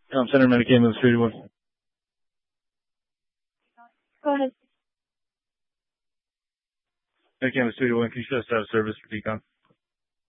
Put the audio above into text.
Center Medicaid with 321. Go ahead. Medicaid with 321. Can you shut us out of service for decon?